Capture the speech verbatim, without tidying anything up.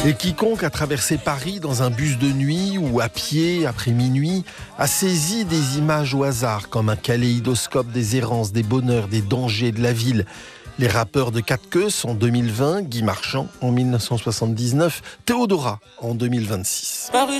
Et quiconque a traversé Paris dans un bus de nuit ou à pied après minuit a saisi des images au hasard comme un kaléidoscope des errances, des bonheurs, des dangers de la ville. Les rappeurs de Quatre Queues en deux mille vingt, Guy Marchand en mille neuf cent soixante-dix-neuf, Théodora en deux mille vingt-six. Paris